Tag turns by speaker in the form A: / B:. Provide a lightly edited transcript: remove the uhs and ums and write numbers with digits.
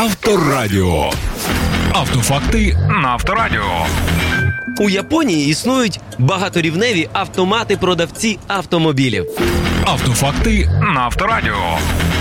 A: Авторадіо. Автофакти на Авторадіо.
B: У Японії існують багаторівневі автомати-продавці автомобілів.
A: Автофакти на Авторадіо.